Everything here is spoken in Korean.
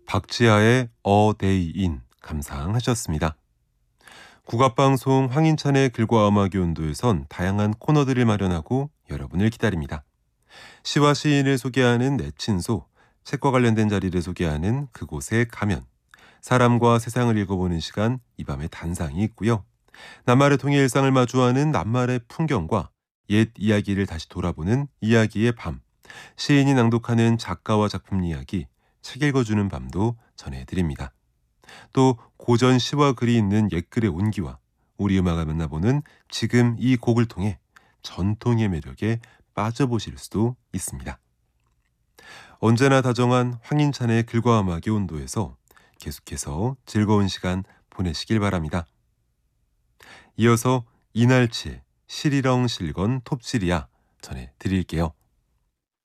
박지하의 어데이인 감상하셨습니다. 국악방송 황인찬의 글과 음악의 온도에선 다양한 코너들을 마련하고 여러분을 기다립니다. 시와 시인을 소개하는 내친소, 책과 관련된 자리를 소개하는 그곳에 가면, 사람과 세상을 읽어보는 시간 이 밤의 단상이 있고요. 낱말을 통해 일상을 마주하는 낱말의 풍경과 옛 이야기를 다시 돌아보는 이야기의 밤, 시인이 낭독하는 작가와 작품 이야기, 책 읽어주는 밤도 전해드립니다. 또 고전 시와 글이 있는 옛글의 온기와 우리 음악을 만나보는 지금 이 곡을 통해 전통의 매력에 빠져보실 수도 있습니다. 언제나 다정한 황인찬의 글과 음악의 온도에서 계속해서 즐거운 시간 보내시길 바랍니다. 이어서 이날치의 시리렁 실건 톱시리야 전해드릴게요.